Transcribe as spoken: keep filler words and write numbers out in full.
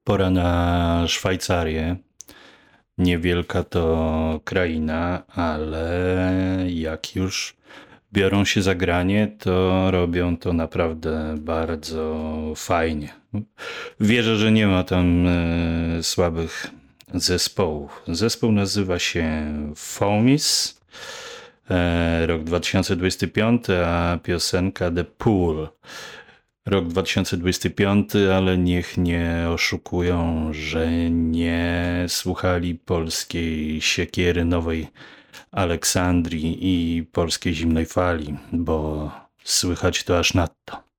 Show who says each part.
Speaker 1: Pora na Szwajcarię. Niewielka to kraina, ale jak już biorą się za granie, to robią to naprawdę bardzo fajnie. Wierzę, że nie ma tam e, słabych zespołów. Zespół nazywa się Foamis, e, rok dwa tysiące dwudziesty piąty, a piosenka The Pool. Rok dwa tysiące dwudziesty piąty, ale niech nie oszukują, że nie słuchali polskiej siekiery Nowej Aleksandrii i polskiej zimnej fali, bo słychać to aż nadto.